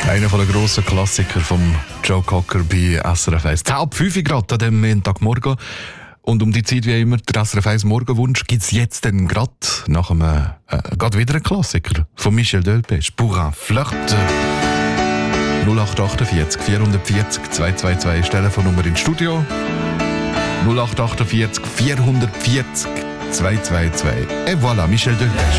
Einer der grossen Klassiker vom Joe Cocker bei SRF 1. 10:05 Grad an diesem Montagmorgen. Und um die Zeit wie immer, der SRF 1 Morgenwunsch gibt es jetzt dann gerade nach einem gerade wieder einen Klassiker von Michel Delpech. Pour un flirt. 0848 440 222 ist die Telefonnummer ins Studio. 0848 440 222. Et voilà, Michel Delpech.